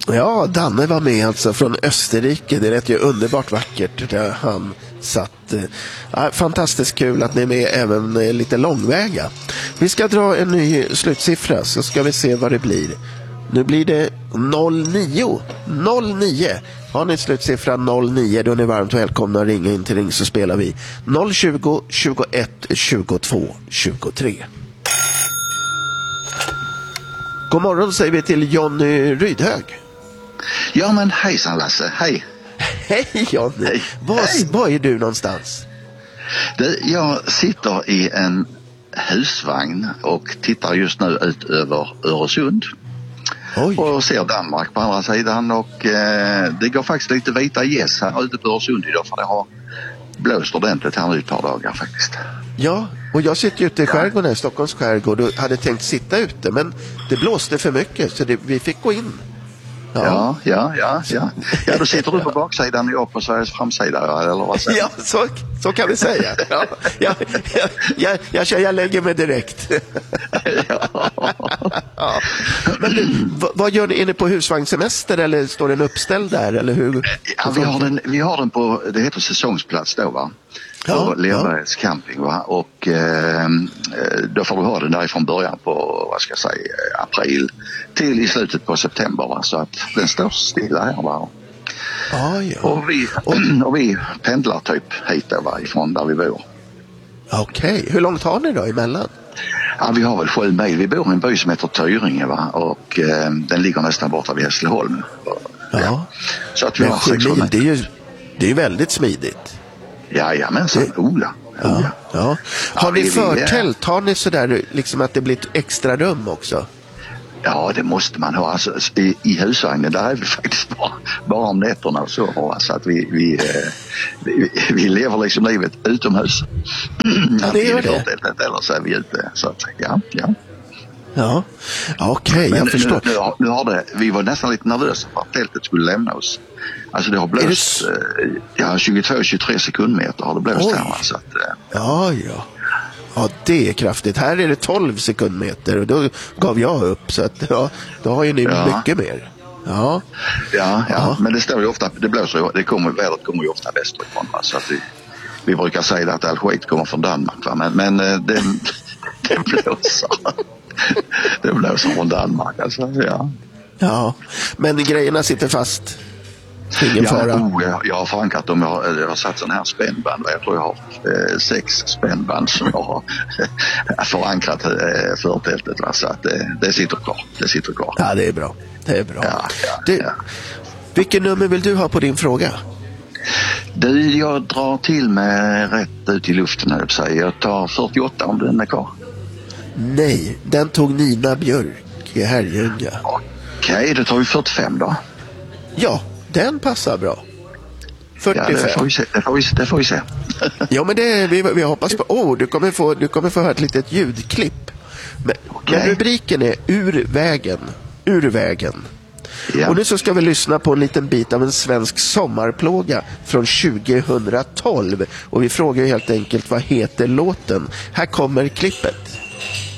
Ja, Danne var med alltså från Österrike. Det lät ju underbart vackert där han satt. Fantastiskt kul att ni är med även lite långväga. Vi ska dra en ny slutsiffra så ska vi se vad det blir. Nu blir det 09. 09. Har ni slutsiffra 09 då är ni varmt välkomna att ringa in till Ring så spelar vi 020 21 22 23. God morgon säger vi till Jonny Rydhög. Ja men hejsan Lasse, hej. Hej Jonny, hej. Var är du någonstans? Jag sitter i en husvagn och tittar just nu ut över Öresund. Oj. Och ser Danmark på andra sidan och det går faktiskt lite vita gäss här ute på Öresund idag för det har blåst ordentligt här nu ett par dagar faktiskt. Ja, och jag sitter ute i skärgården, Stockholms skärgård och hade tänkt sitta ute men det blåste för mycket så vi fick gå in. Ja, då sitter du på baksidan och jag på Sveriges framsida, eller vad säger du? Ja, så kan vi säga. Jag lägger mig direkt. Ja. Men du, vad gör ni? Är ni på husvagnssemester eller står den uppställd där? Eller hur? Ja, vi har den på, det heter säsongsplats då va? På Lerbergs camping va? Och då får du ha den därifrån början på, vad ska jag säga, april till i slutet på september va? Så att den står stilla här va? Och vi pendlar typ hit då va? Ifrån där vi bor. Okej, hur långt har ni då emellan? Ja, vi har väl 7 mil. Vi bor i en by som heter Tyringe va? Och den ligger nästan borta vid Hässleholm. Ja. Så att vi har 7 mil, det är ju väldigt smidigt. Jajamensan, ja. Har ni förtält? Har ni sådär liksom att det blir ett extra rum också? Ja, det måste man ha. Alltså, i husvagnen där är vi faktiskt bara om nätterna och så. Alltså att vi lever liksom livet utomhus. Ja, det gör det. Eller så är vi ute. Så att, Ja, okej, jag förstår. Nu vi var nästan lite nervösa för att tältet skulle lämna oss. Alltså det har blåst 22-23 sekundmeter har det blåst här. Så att, Ja, det är kraftigt. Här är det 12 sekundmeter och då gav jag upp. Så att, då har ju ni mycket mer. Ja, men det står ju ofta, vädret kommer ju ofta västerifrån. Så att vi brukar säga att all skit kommer från Danmark. Va? Men det blåser. Det blåser från Danmark. Alltså, ja, men grejerna sitter fast. Ingen fara. Jag har förankrat dem. Jag har satt sån här spännband. Jag tror jag har 6 spännband som jag har förankrat förtältet. Så att det sitter kvar. Ja, det är bra. Vilken nummer vill du ha på din fråga? Jag drar till med rätt ut i luften. Jag tar 48 om den är kvar. Nej, den tog Nina Björk i Herrljunga. Okej, då tar vi 45 då. Ja, den passar bra. 45. Ja, det får vi se. Ja, men vi hoppas på. Du kommer få höra ett litet ljudklipp. Men rubriken är Ur vägen. Ja. Och nu så ska vi lyssna på en liten bit av en svensk sommarplåga från 2012. Och vi frågar helt enkelt, vad heter låten? Här kommer klippet.